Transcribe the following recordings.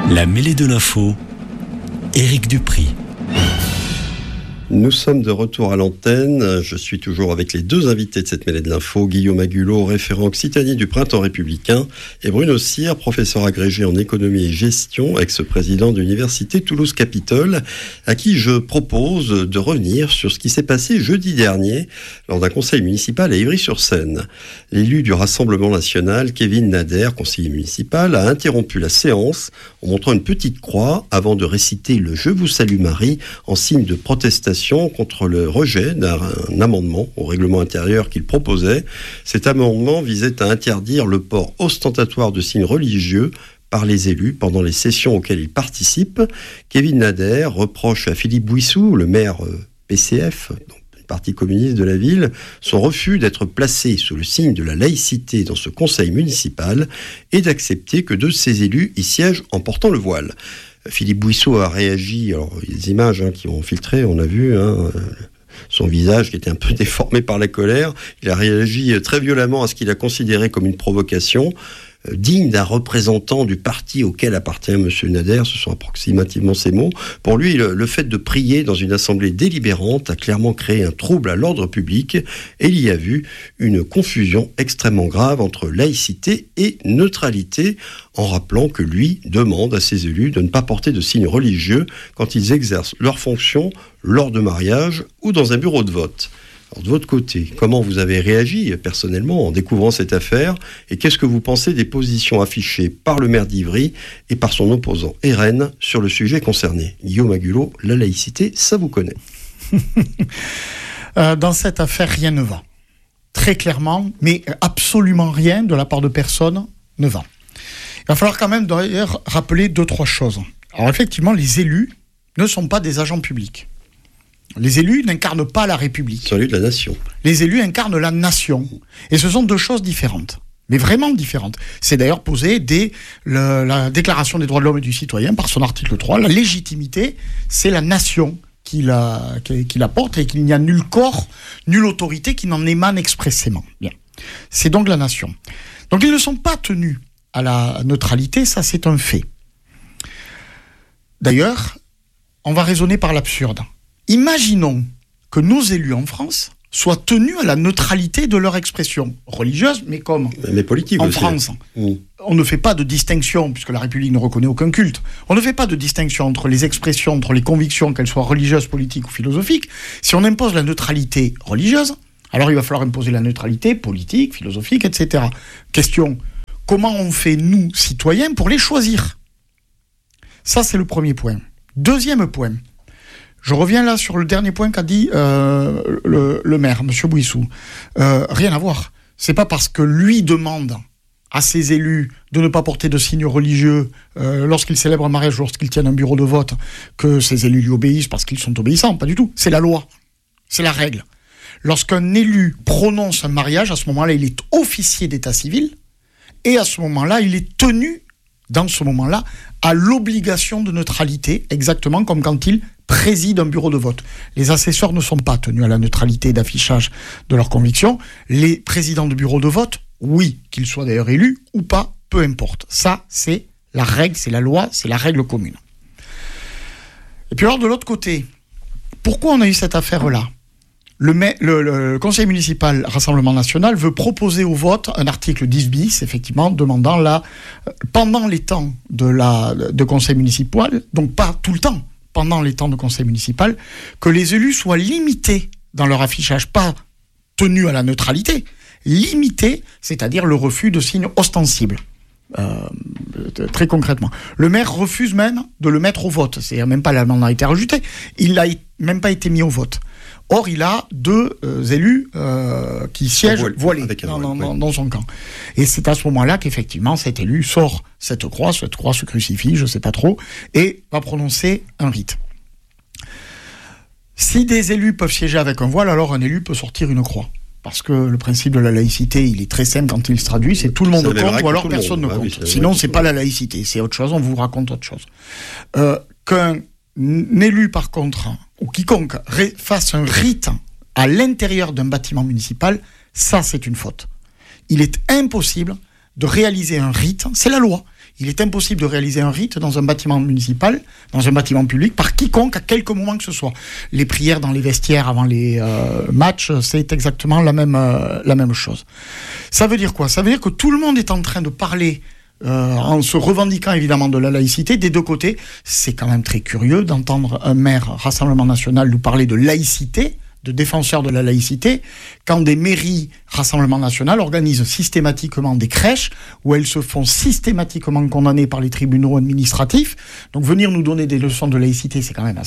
La mêlée de l'info, Éric Dupry. Nous sommes de retour à l'antenne. Je suis toujours avec les deux invités de cette mêlée de l'info, Guillaume Agulot, référent Occitanie du Printemps républicain, et Bruno Cyr, professeur agrégé en économie et gestion, ex-président de l'université Toulouse-Capitole, à qui je propose de revenir sur ce qui s'est passé jeudi dernier lors d'un conseil municipal à Ivry-sur-Seine. L'élu du Rassemblement national, Kevin Nader, conseiller municipal, a interrompu la séance en montrant une petite croix avant de réciter le « Je vous salue Marie » en signe de protestation contre le rejet d'un amendement au règlement intérieur qu'il proposait. Cet amendement visait à interdire le port ostentatoire de signes religieux par les élus pendant les sessions auxquelles ils participent. Kevin Nader reproche à Philippe Bouissou, le maire PCF, du Parti communiste de la ville, son refus d'être placé sous le signe de la laïcité dans ce conseil municipal et d'accepter que deux de ses élus y siègent en portant le voile. Philippe Bouissou a réagi, alors les images qui ont filtré, on a vu son visage qui était un peu déformé par la colère. Il a réagi très violemment à ce qu'il a considéré comme une provocation, digne d'un représentant du parti auquel appartient M. Nader, ce sont approximativement ces mots. Pour lui, le fait de prier dans une assemblée délibérante a clairement créé un trouble à l'ordre public et il y a vu une confusion extrêmement grave entre laïcité et neutralité, en rappelant que lui demande à ses élus de ne pas porter de signes religieux quand ils exercent leurs fonctions lors de mariage ou dans un bureau de vote. Alors, de votre côté, comment vous avez réagi personnellement en découvrant cette affaire et qu'est-ce que vous pensez des positions affichées par le maire d'Ivry et par son opposant RN sur le sujet concerné? Guillaume Agulot, la laïcité, ça vous connaît. Dans cette affaire, rien ne va. Très clairement, mais absolument rien de la part de personne ne va. Il va falloir quand même d'ailleurs rappeler 2-3 choses. Alors effectivement, les élus ne sont pas des agents publics. Les élus n'incarnent pas la République. Celui de la nation. Les élus incarnent la nation. Et ce sont deux choses différentes. Mais vraiment différentes. C'est d'ailleurs posé dès la Déclaration des droits de l'homme et du citoyen, par son article 3. La légitimité, c'est la nation qui la porte et qu'il n'y a nul corps, nulle autorité qui n'en émane expressément. Bien. C'est donc la nation. Donc ils ne sont pas tenus à la neutralité, ça c'est un fait. D'ailleurs, on va raisonner par l'absurde. Imaginons que nos élus en France soient tenus à la neutralité de leur expression religieuse, mais comme politique en aussi. France, on ne fait pas de distinction, puisque la République ne reconnaît aucun culte, on ne fait pas de distinction entre les expressions, entre les convictions, qu'elles soient religieuses, politiques ou philosophiques. Si on impose la neutralité religieuse, alors il va falloir imposer la neutralité politique, philosophique, etc. Question, comment on fait, nous, citoyens, pour les choisir? Ça, c'est le premier point. Deuxième point. Je reviens là sur le dernier point qu'a dit le maire, M. Bouissou. Rien à voir. C'est pas parce que lui demande à ses élus de ne pas porter de signes religieux lorsqu'ils célèbrent un mariage, lorsqu'ils tiennent un bureau de vote, que ces élus lui obéissent parce qu'ils sont obéissants. Pas du tout. C'est la loi. C'est la règle. Lorsqu'un élu prononce un mariage, à ce moment-là, il est officier d'état civil et à ce moment-là, il est tenu, dans ce moment-là, à l'obligation de neutralité, exactement comme quand il préside un bureau de vote. Les assesseurs ne sont pas tenus à la neutralité d'affichage de leurs convictions. Les présidents de bureaux de vote, oui, qu'ils soient d'ailleurs élus ou pas, peu importe. Ça, c'est la règle, c'est la loi, c'est la règle commune. Et puis alors, de l'autre côté, pourquoi on a eu cette affaire-là ? Le conseil municipal Rassemblement national veut proposer au vote un article 10 bis, effectivement, demandant pendant les temps de conseil municipal, donc pas tout le temps, pendant les temps de conseil municipal, que les élus soient limités dans leur affichage, pas tenus à la neutralité, limités, c'est-à-dire le refus de signes ostensibles. Très concrètement. Le maire refuse même de le mettre au vote. C'est-à-dire même pas l'amendement a été rejeté, il n'a même pas été mis au vote. Or, il a deux élus qui siègent voilés dans son camp. Et c'est à ce moment-là qu'effectivement, cet élu sort cette croix se crucifie, je ne sais pas trop, et va prononcer un rite. Si des élus peuvent siéger avec un voile, alors un élu peut sortir une croix. Parce que le principe de la laïcité, il est très simple quand il se traduit, c'est tout le monde compte ou alors personne ne compte. Sinon, c'est pas la laïcité, c'est autre chose, on vous raconte autre chose. Qu'un élu, par contre, ou quiconque fasse un rite à l'intérieur d'un bâtiment municipal, ça, c'est une faute. Il est impossible de réaliser un rite, c'est la loi. il est impossible de réaliser un rite dans un bâtiment municipal, dans un bâtiment public, par quiconque à quelque moment que ce soit. Les prières dans les vestiaires avant les matchs, c'est exactement la même chose. Ça veut dire quoi ? Ça veut dire que tout le monde est en train de parler en se revendiquant évidemment de la laïcité des deux côtés. C'est quand même très curieux d'entendre un maire Rassemblement National nous parler de laïcité, de défenseurs de la laïcité, quand des mairies Rassemblement National organisent systématiquement des crèches où elles se font systématiquement condamner par les tribunaux administratifs. Donc venir nous donner des leçons de laïcité, c'est quand même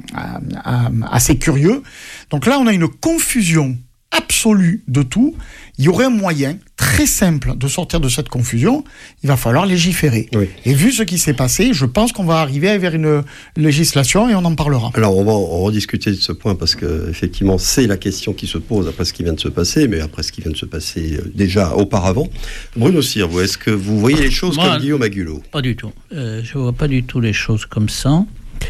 assez curieux. Donc là, on a une confusion absolue de tout. Il y aurait un moyen très simple de sortir de cette confusion. Il va falloir légiférer. Oui. Et vu ce qui s'est passé, je pense qu'on va arriver vers une législation et on en parlera. Alors, on va en rediscuter de ce point parce que effectivement, c'est la question qui se pose après ce qui vient de se passer, mais après ce qui vient de se passer déjà auparavant. Bruno Cyr, est-ce que vous voyez les choses comme Guillaume Agulot ? Pas du tout. Je vois pas du tout les choses comme ça.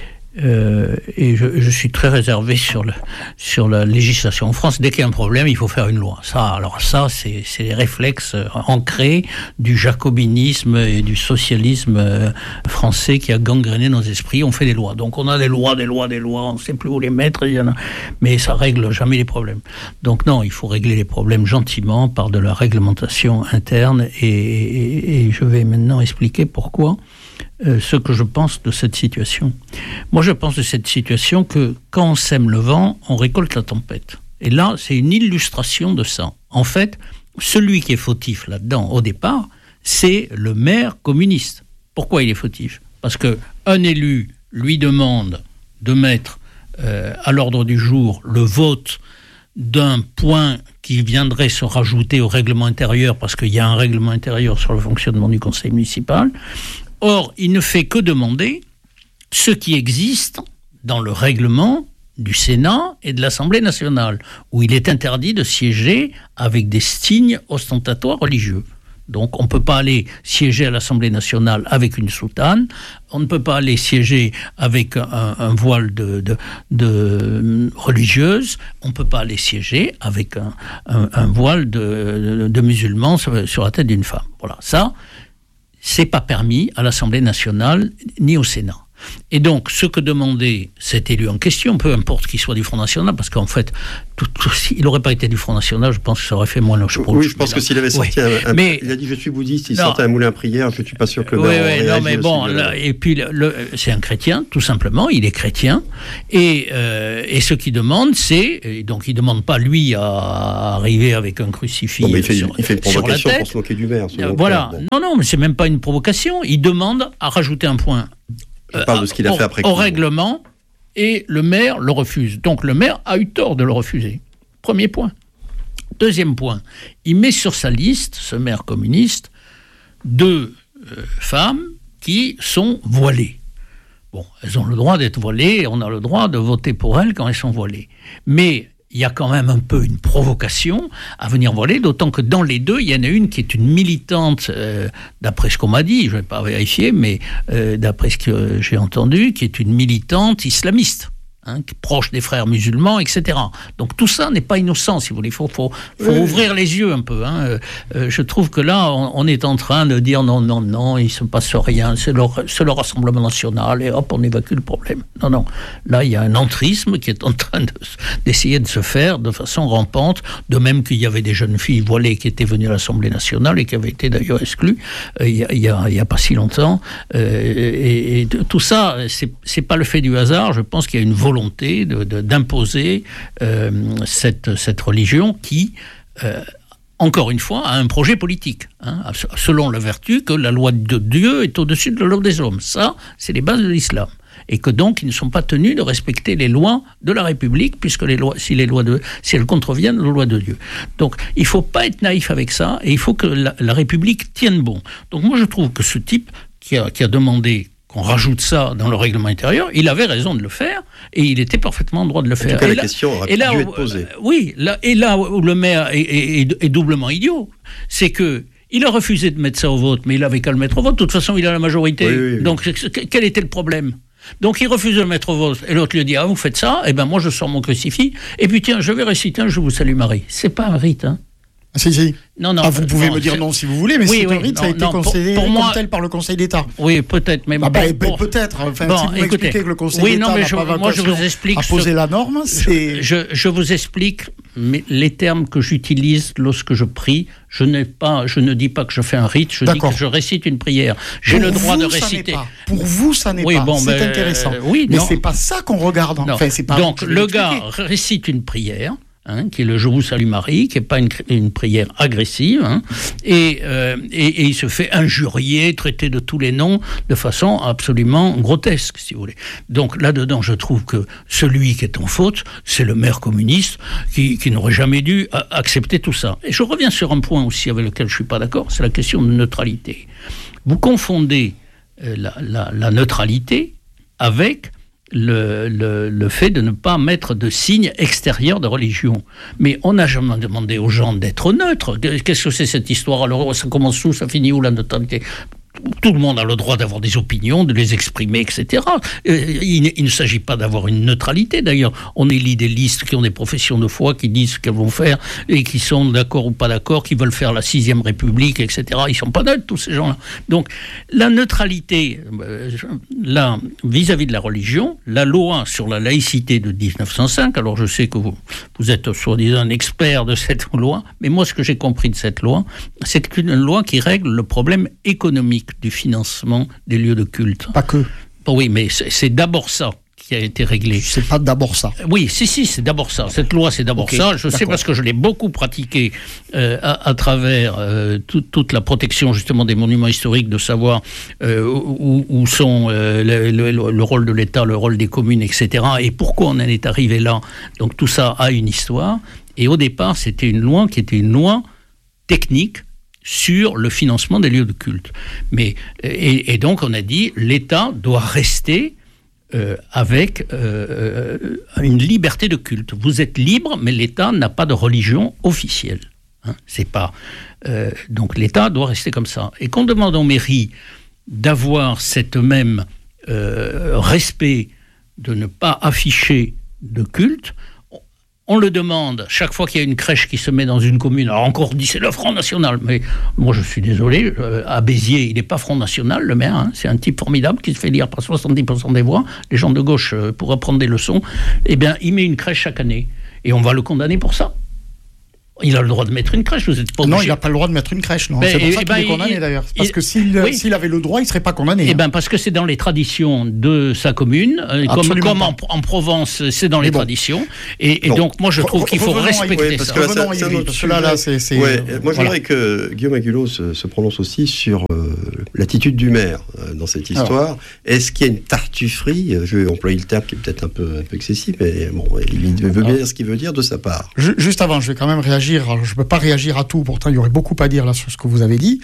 Et je suis très réservé sur la législation. En France, dès qu'il y a un problème, il faut faire une loi. Ça, c'est les réflexes ancrés du jacobinisme et du socialisme français qui a gangréné nos esprits. On fait des lois. Donc on a des lois, on ne sait plus où les mettre, mais ça règle jamais les problèmes. Donc non, il faut régler les problèmes gentiment par de la réglementation interne et je vais maintenant expliquer pourquoi. Ce que je pense de cette situation. Moi, je pense de cette situation que quand on sème le vent, on récolte la tempête. Et là, c'est une illustration de ça. En fait, celui qui est fautif là-dedans, au départ, c'est le maire communiste. Pourquoi il est fautif ? Parce qu'un élu lui demande de mettre à l'ordre du jour le vote d'un point qui viendrait se rajouter au règlement intérieur, parce qu'il y a un règlement intérieur sur le fonctionnement du conseil municipal. Or, il ne fait que demander ce qui existe dans le règlement du Sénat et de l'Assemblée nationale, où il est interdit de siéger avec des signes ostentatoires religieux. Donc, on ne peut pas aller siéger à l'Assemblée nationale avec une soutane, on ne peut pas aller siéger avec un voile de religieuse, on ne peut pas aller siéger avec un voile de musulman sur la tête d'une femme. Voilà, ça... c'est pas permis à l'Assemblée nationale ni au Sénat. Et donc, ce que demandait cet élu en question, peu importe qu'il soit du Front National, parce qu'en fait, il n'aurait pas été du Front National, je pense que ça aurait fait moins le choix. Oui, je pense que s'il avait sorti il a dit je suis bouddhiste, il sortait un moulin à prière, je ne suis pas sûr que le maire aurait réagi mais bon, et puis c'est un chrétien, tout simplement, il est chrétien, et ce qu'il demande, donc il ne demande pas lui à arriver avec un crucifix il fait une provocation pour se moquer du maire. Voilà, non, mais c'est même pas une provocation, il demande à rajouter un point. Je parle de ce qu'il a fait après au règlement, et le maire le refuse. Donc le maire a eu tort de le refuser. Premier point. Deuxième point, il met sur sa liste, ce maire communiste, 2 femmes qui sont voilées. Bon, elles ont le droit d'être voilées, et on a le droit de voter pour elles quand elles sont voilées. Mais il y a quand même un peu une provocation à venir voiler, d'autant que dans les 2, il y en a une qui est une militante, d'après ce qu'on m'a dit, je ne vais pas vérifier, mais d'après ce que j'ai entendu, qui est une militante islamiste. Proche des frères musulmans, etc. Donc tout ça n'est pas innocent, si vous voulez. Il faut ouvrir les yeux un peu. Je trouve que là, on est en train de dire non, il ne se passe rien, c'est le Rassemblement National, et hop, on évacue le problème. Non. Là, il y a un entrisme qui est en train d'essayer de se faire de façon rampante, de même qu'il y avait des jeunes filles voilées qui étaient venues à l'Assemblée nationale et qui avaient été d'ailleurs exclues il y a pas si longtemps. Et tout ça, c'est pas le fait du hasard. Je pense qu'il y a une volonté d'imposer cette religion qui, encore une fois, a un projet politique, selon la vertu que la loi de Dieu est au-dessus de la loi des hommes. Ça, c'est les bases de l'islam. Et que donc, ils ne sont pas tenus de respecter les lois de la République, puisque si elles contreviennent aux lois de Dieu. Donc, il ne faut pas être naïf avec ça, et il faut que la République tienne bon. Donc, moi, je trouve que ce type qui a demandé qu'on rajoute ça dans le règlement intérieur, il avait raison de le faire, et il était parfaitement en droit de le faire. En tout cas, la question aurait dû être posée. Oui, là où le maire est doublement idiot, c'est que il a refusé de mettre ça au vote, mais il avait qu'à le mettre au vote. De toute façon, il a la majorité. Oui. Donc, quel était le problème ? Donc, il refuse de le mettre au vote, et l'autre lui dit « Ah, vous faites ça ? Eh bien, moi, je sors mon crucifix, et puis tiens, je vais réciter un « Je vous salue Marie ». C'est pas un rite, Si. Non, vous pouvez me dire non si vous voulez, mais cette rite a été concédée comme tel par le Conseil d'État. Oui, peut-être, mais peut-être. Enfin, si vous m'expliquez que le Conseil d'État n'a pas vocation à poser la norme, c'est... Je vous explique les termes que j'utilise lorsque je prie. Je ne dis pas que je fais un rite, je dis que je récite une prière. J'ai le droit de réciter. Pour vous, ça n'est pas. C'est intéressant. Mais c'est pas ça qu'on regarde. Enfin, c'est pas. Donc le gars récite une prière. Qui est le Je vous salue Marie, qui n'est pas une prière agressive, et il se fait injurier, traiter de tous les noms, de façon absolument grotesque, si vous voulez. Donc là-dedans, je trouve que celui qui est en faute, c'est le maire communiste, qui n'aurait jamais dû accepter tout ça. Et je reviens sur un point aussi avec lequel je ne suis pas d'accord, c'est la question de neutralité. Vous confondez la neutralité avec le fait de ne pas mettre de signes extérieurs de religion. Mais on n'a jamais demandé aux gens d'être neutres. Qu'est-ce que c'est cette histoire? Alors, ça commence où, ça finit où la neutralité? Tout le monde a le droit d'avoir des opinions, de les exprimer, etc. Il ne s'agit pas d'avoir une neutralité. D'ailleurs, on élit des listes qui ont des professions de foi, qui disent ce qu'elles vont faire, et qui sont d'accord ou pas d'accord, qui veulent faire la 6e République, etc. Ils ne sont pas neutres, tous ces gens-là. Donc, la neutralité, là, vis-à-vis de la religion, la loi sur la laïcité de 1905, alors je sais que vous êtes soi-disant un expert de cette loi, mais moi, ce que j'ai compris de cette loi, c'est une loi qui règle le problème économique du financement des lieux de culte. Pas que. Oui, mais c'est d'abord ça qui a été réglé. C'est pas d'abord ça. Oui, c'est d'abord ça. Cette loi, c'est d'abord ça. Je sais parce que je l'ai beaucoup pratiqué à travers toute la protection justement des monuments historiques, de savoir où sont le rôle de l'État, le rôle des communes, etc. Et pourquoi on en est arrivé là. Donc tout ça a une histoire. Et au départ, c'était une loi qui était une loi technique sur le financement des lieux de culte. Et donc on a dit l'État doit rester avec une liberté de culte. Vous êtes libre, mais l'État n'a pas de religion officielle. C'est pas donc l'État doit rester comme ça. Et qu'on demande aux mairies d'avoir cette même respect, de ne pas afficher de culte. On le demande chaque fois qu'il y a une crèche qui se met dans une commune. Alors encore on dit c'est le Front National, mais moi je suis désolé, à Béziers il n'est pas Front National le maire, c'est un type formidable qui se fait lire par 70% des voix, les gens de gauche pourraient prendre des leçons, eh bien il met une crèche chaque année, et on va le condamner pour ça. Il a le droit de mettre une crèche, vous êtes pas obligé. Non, il n'a pas le droit de mettre une crèche, non. C'est pour ça qu'il est condamné d'ailleurs. Parce que s'il avait le droit, il ne serait pas condamné. Eh bien, parce que c'est dans les traditions de sa commune, comme en Provence, c'est dans les traditions. Et donc, moi, je trouve qu'il faut respecter ça. Revenons à Ivry, parce que là, c'est... Moi, je voudrais que Guillaume Agulot se prononce aussi sur l'attitude du maire dans cette histoire. Alors, est-ce qu'il y a une tartufferie? Je vais employer le terme qui est peut-être un peu excessif, mais bon, il veut bien dire ce qu'il veut dire de sa part. Juste avant, je vais quand même réagir. Alors, je ne peux pas réagir à tout, pourtant il y aurait beaucoup à dire là sur ce que vous avez dit.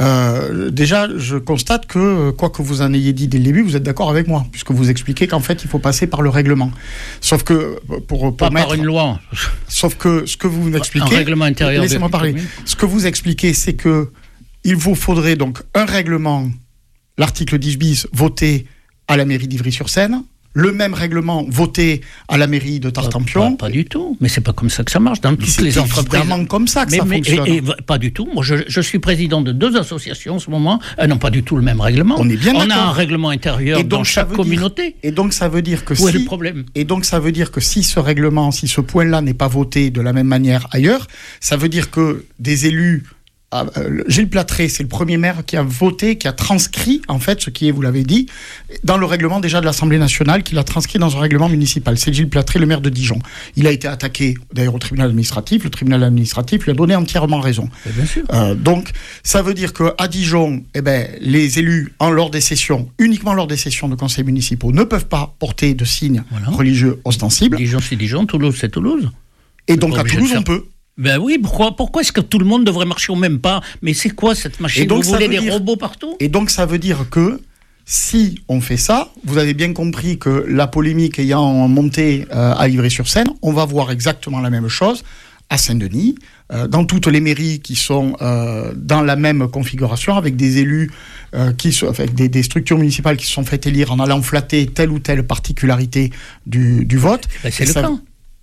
Déjà, je constate que, quoi que vous en ayez dit dès le début, vous êtes d'accord avec moi, puisque vous expliquez qu'en fait, il faut passer par le règlement. Sauf que, pas par une loi. Sauf que ce que vous m'expliquez... Un règlement intérieur. Laissez-moi parler. Ce que vous expliquez, c'est que il vous faudrait donc un règlement, l'article 10 bis, voté à la mairie d'Ivry-sur-Seine, le même règlement voté à la mairie de Tartampion. Pas du tout, mais c'est pas comme ça que ça marche dans toutes les entreprises. C'est évidemment comme ça que ça fonctionne. Pas du tout. Moi, je suis président de 2 associations en ce moment. Elles n'ont pas du tout le même règlement. On est bien d'accord. On a un règlement intérieur dans chaque communauté. Et donc ça veut dire que où est le problème ? Et donc ça veut dire que si ce règlement, si ce point-là n'est pas voté de la même manière ailleurs, ça veut dire que des élus... Gilles Platré, c'est le premier maire qui a voté, qui a transcrit, en fait, ce qui est, vous l'avez dit, dans le règlement déjà de l'Assemblée nationale, qu'il a transcrit dans un règlement municipal. C'est Gilles Platré, le maire de Dijon. Il a été attaqué, d'ailleurs, au tribunal administratif. Le tribunal administratif lui a donné entièrement raison. Bien sûr. Donc, ça veut dire qu'à Dijon, les élus, lors des sessions, uniquement lors des sessions de conseils municipaux, ne peuvent pas porter de signes religieux ostensibles. Dijon, c'est Dijon. Toulouse, c'est Toulouse. Et donc, à Toulouse, on peut. Ben oui, pourquoi est-ce que tout le monde devrait marcher au même pas? Mais c'est quoi cette machine? Donc, vous voulez des robots partout? Et donc ça veut dire que si on fait ça, vous avez bien compris que la polémique ayant monté à Ivry-sur-Seine, on va voir exactement la même chose à Saint-Denis, dans toutes les mairies qui sont dans la même configuration, avec des élus, avec des structures municipales qui se sont fait élire en allant flatter telle ou telle particularité du vote. Ben c'est le cas.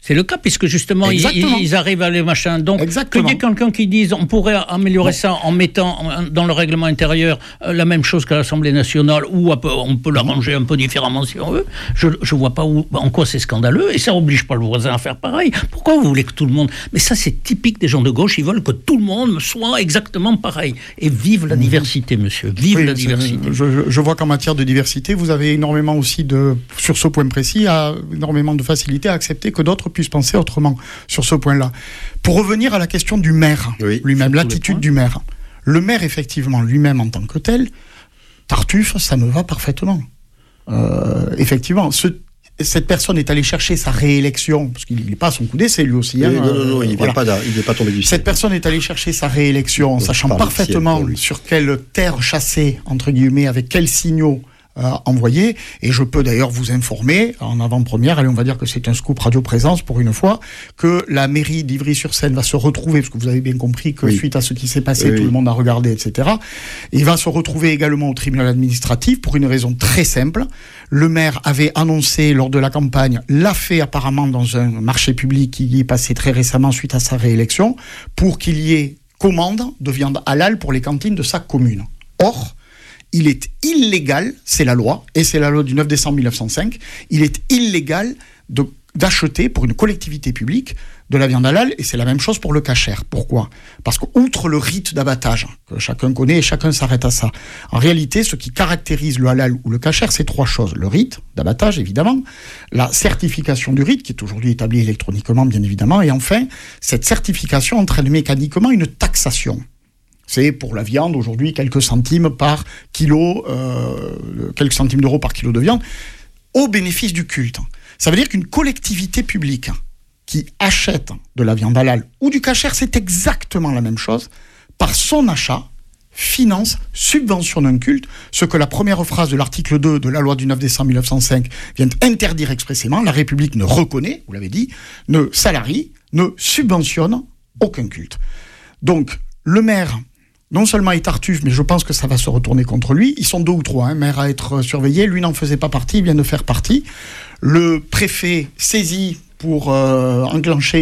C'est le cas, puisque justement, ils arrivent à les machins. Donc, il y a quelqu'un qui dit on pourrait améliorer ça en mettant dans le règlement intérieur la même chose qu'à l'Assemblée nationale, ou on peut l'arranger un peu différemment si on veut. Je ne vois pas en quoi c'est scandaleux, et ça n'oblige pas le voisin à faire pareil. Pourquoi vous voulez que tout le monde... Mais ça, c'est typique des gens de gauche, ils veulent que tout le monde soit exactement pareil. Et vive la diversité, monsieur, vive la diversité. Je vois qu'en matière de diversité, vous avez énormément aussi sur ce point précis, énormément de facilité à accepter que d'autres puissent penser autrement sur ce point-là. Pour revenir à la question du maire, lui-même, l'attitude du maire. Le maire, effectivement, lui-même en tant que tel, Tartuffe, ça me va parfaitement. Effectivement, cette personne est allée chercher sa réélection, parce qu'il n'est pas à son coup d'essai, lui aussi. Non, il n'est pas tombé du ciel. Cette personne est allée chercher sa réélection, en sachant parfaitement sur quelle terre chasser, entre guillemets, avec quels signaux envoyé, et je peux d'ailleurs vous informer en avant-première, allez, on va dire que c'est un scoop Radio Présence pour une fois, que la mairie d'Ivry-sur-Seine va se retrouver, parce que vous avez bien compris que suite à ce qui s'est passé, tout le monde a regardé, etc. Il va se retrouver également au tribunal administratif pour une raison très simple. Le maire avait annoncé lors de la campagne, l'a fait apparemment dans un marché public qui y est passé très récemment suite à sa réélection, pour qu'il y ait commande de viande halal pour les cantines de sa commune. Or, il est illégal, c'est la loi, et c'est la loi du 9 décembre 1905, il est illégal d'acheter pour une collectivité publique de la viande halal, et c'est la même chose pour le kasher. Pourquoi ? Parce qu'outre le rite d'abattage, que chacun connaît et chacun s'arrête à ça, en réalité, ce qui caractérise le halal ou le kasher, c'est trois choses. Le rite d'abattage, évidemment, la certification du rite, qui est aujourd'hui établie électroniquement, bien évidemment, et enfin, cette certification entraîne mécaniquement une taxation. C'est pour la viande aujourd'hui quelques centimes par kilo, quelques centimes d'euros par kilo de viande, au bénéfice du culte. Ça veut dire qu'une collectivité publique qui achète de la viande halal ou du kasher, c'est exactement la même chose. Par son achat, finance, subventionne un culte, ce que la première phrase de l'article 2 de la loi du 9 décembre 1905 vient interdire expressément. La République ne reconnaît, vous l'avez dit, ne salarie, ne subventionne aucun culte. Donc, le maire... non seulement est Tartuffe, mais je pense que ça va se retourner contre lui. Ils sont 2 ou 3 maires à être surveillés. Lui n'en faisait pas partie, il vient de faire partie. Le préfet saisi pour enclencher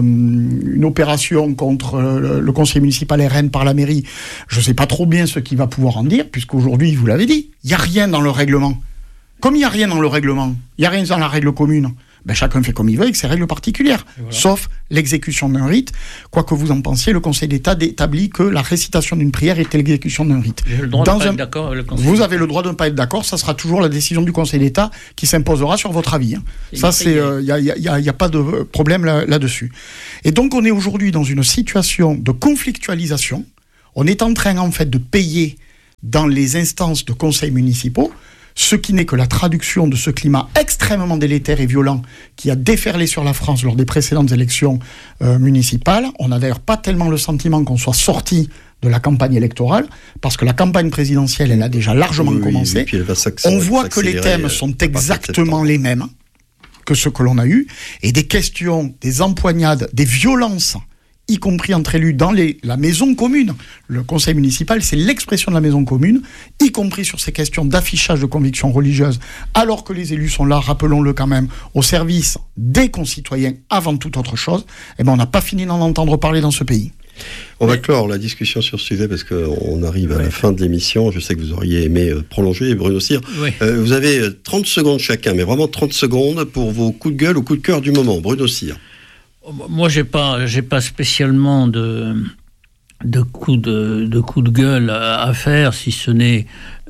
une opération contre le conseil municipal RN par la mairie. Je ne sais pas trop bien ce qu'il va pouvoir en dire, puisqu'aujourd'hui, vous l'avez dit, il n'y a rien dans le règlement. Comme il n'y a rien dans le règlement, il n'y a rien dans la règle commune. Ben, chacun fait comme il veut avec ses règles particulières, voilà. Sauf l'exécution d'un rite. Quoi que vous en pensiez, le Conseil d'État établit que la récitation d'une prière est l'exécution d'un rite. J'ai le droit de ne pas être d'accord avec le Conseil Vous avez le droit de ne pas être d'accord, ça sera toujours la décision du Conseil d'État qui s'imposera sur votre avis. Ça, il n'y a pas de problème là-dessus. Et donc, on est aujourd'hui dans une situation de conflictualisation. On est en train, en fait, de payer dans les instances de conseils municipaux ce qui n'est que la traduction de ce climat extrêmement délétère et violent qui a déferlé sur la France lors des précédentes élections municipales. On n'a d'ailleurs pas tellement le sentiment qu'on soit sorti de la campagne électorale, parce que la campagne présidentielle, elle a déjà largement commencé. Et puis elle va on voit que les thèmes sont exactement les mêmes que ceux que l'on a eus, et des questions, des empoignades, des violences, y compris entre élus dans la maison commune. Le conseil municipal, c'est l'expression de la maison commune, y compris sur ces questions d'affichage de convictions religieuses, alors que les élus sont là, rappelons-le quand même, au service des concitoyens avant toute autre chose. Eh ben, on n'a pas fini d'en entendre parler dans ce pays. On va clore la discussion sur ce sujet parce qu'on arrive à la fin de l'émission. Je sais que vous auriez aimé prolonger, Bruno Cyr. Vous avez 30 secondes chacun, mais vraiment 30 secondes pour vos coups de gueule ou coups de cœur du moment. Bruno Cyr. Moi, j'ai pas spécialement de coups de gueule à faire, si ce n'est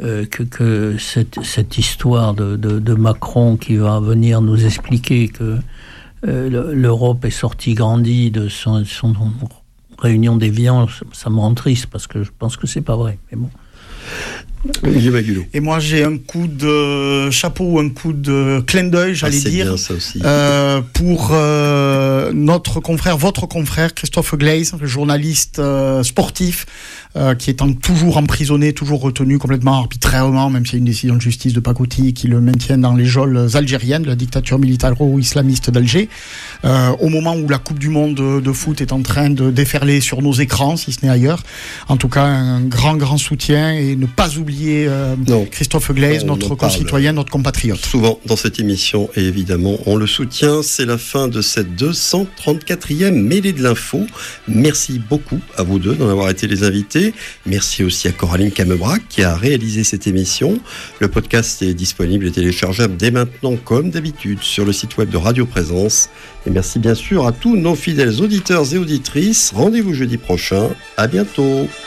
que cette histoire de Macron qui va venir nous expliquer que l'Europe est sortie grandie de son réunion d'Évian. Ça me rend triste parce que je pense que c'est pas vrai. Mais bon. Et moi j'ai un coup de chapeau ou un coup de clin d'œil, j'allais dire, bien, ça aussi. pour notre confrère, votre confrère, Christophe Glaise, le journaliste sportif, qui est toujours emprisonné, toujours retenu complètement arbitrairement, même s'il y a une décision de justice de pacotille qui le maintient dans les geôles algériennes, de la dictature militaro-islamiste d'Alger, au moment où la Coupe du Monde de foot est en train de déferler sur nos écrans, si ce n'est ailleurs. En tout cas, un grand soutien, et ne pas oublier Christophe Glaise, notre concitoyen, notre compatriote. Souvent dans cette émission, et évidemment, on le soutient. C'est la fin de cette 234e mêlée de l'info. Merci beaucoup à vous deux d'en avoir été les invités. Merci aussi à Coraline Camebrac qui a réalisé cette émission. Le podcast est disponible et téléchargeable dès maintenant, comme d'habitude, sur le site web de Radio Présence. Et merci bien sûr à tous nos fidèles auditeurs et auditrices. Rendez-vous jeudi prochain. À bientôt.